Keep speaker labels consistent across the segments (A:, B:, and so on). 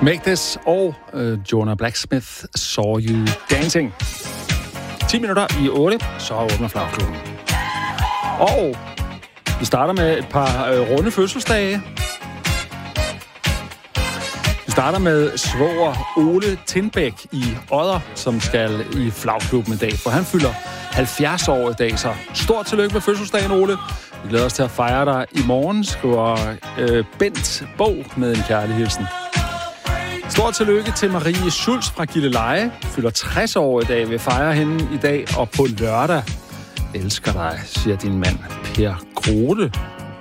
A: Make This og Jonah Blacksmith, Saw You Dancing. 10 minutter i 8, så åbner Flagklubben. Og vi starter med et par runde fødselsdage. Vi starter med svoger Ole Tindbæk i Odder, som skal i Flagklubben i dag, for han fylder 70 år i dag, så stort tillykke med fødselsdagen, Ole. Vi glæder os til at fejre dig i morgen, skriver Bent Bog med en kærlig hilsen. Stort tillykke til Marie Schultz fra Gilleleje. Fylder 60 år i dag. Vi fejrer hende i dag og på lørdag. Elsker dig, siger din mand Per Grote.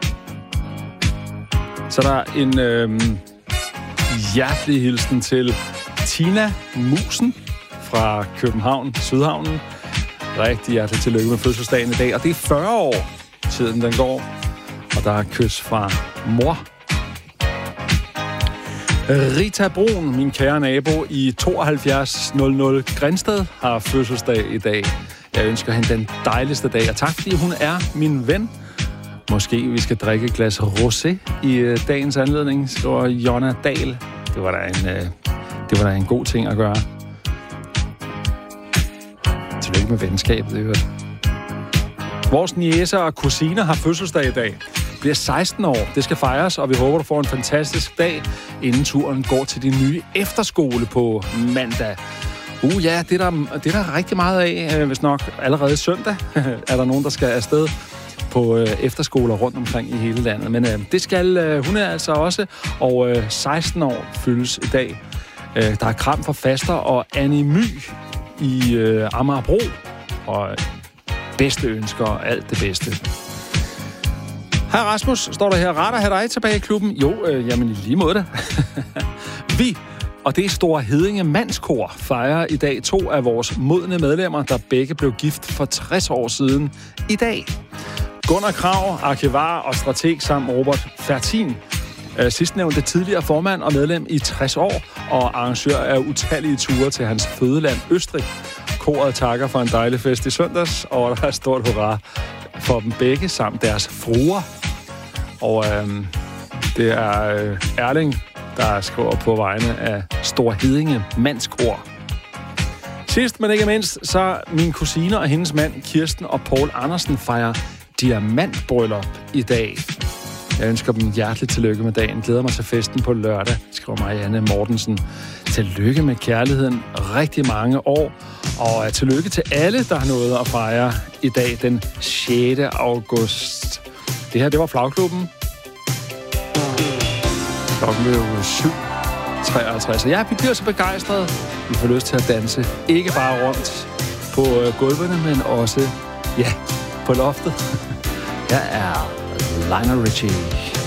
A: Så der er en hjertelig hilsen til Tina Musen fra København, Sydhavnen. Rigtig hjertelig tillykke med fødselsdagen i dag. Og det er 40 år siden den går. Og der er kys fra mor. Rita Brun, min kære nabo i 7200 Grindsted, har fødselsdag i dag. Jeg ønsker hende den dejligste dag, og tak fordi hun er min ven. Måske vi skal drikke et glas rosé i dagens anledning, skriver Jonna Dahl. Det var da en god ting at gøre. Tillykke med venskabet, det hørt. Vores niece og kusiner har fødselsdag i dag. Bliver 16 år. Det skal fejres, og vi håber, du får en fantastisk dag, inden turen går til din nye efterskole på mandag. Ja, det er der rigtig meget af, hvis nok allerede søndag er der nogen, der skal afsted på efterskoler rundt omkring i hele landet. Men det skal hun altså også, og 16 år fyldes i dag. Der er kram for faster og Annie My i Amagerbro, og bedste ønsker og alt det bedste. Hej Rasmus, står der her. Rart at have dig tilbage i klubben. Jo, jamen i lige måde det. Vi, og det er Store Heddinge Mandskor, fejrer i dag 2 af vores modne medlemmer, der begge blev gift for 60 år siden i dag. Gunnar Krag, arkivar og strateg samt Robert Fertin. Sidstnævnte tidligere formand og medlem i 60 år, og arrangør af utallige ture til hans fødeland Østrig. Koret takker for en dejlig fest i søndags, og der er stort hurra for dem begge samt deres fruer. Og det er Erling, der skriver på vegne af Store Heddinge Mandskor. Sidst, men ikke mindst, så min kusine og hendes mand Kirsten og Paul Andersen fejrer diamantbryllup i dag. Jeg ønsker dem hjerteligt tillykke med dagen. Glæder mig til festen på lørdag, skriver Marianne Mortensen. Tillykke med kærligheden rigtig mange år. Og tillykke til alle, der har noget at fejre i dag den 6. august. Det her, det var Flagklubben. Klokken blev 7:53. Ja, vi bliver så begejstrede. Vi får lyst til at danse. Ikke bare rundt på gulvene, men også, ja, på loftet. Her er Lionel Richie.